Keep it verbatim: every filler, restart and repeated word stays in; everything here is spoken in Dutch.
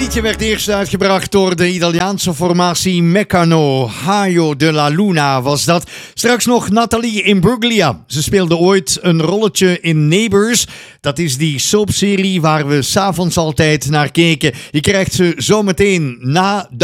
liedje werd eerst uitgebracht door de Italiaanse formatie Meccano. Haio della Luna was dat. Straks nog Nathalie Imbruglia. Ze speelde ooit een rolletje in Neighbours. Dat is die soapserie waar we 's avonds altijd naar keken. Je krijgt ze zometeen na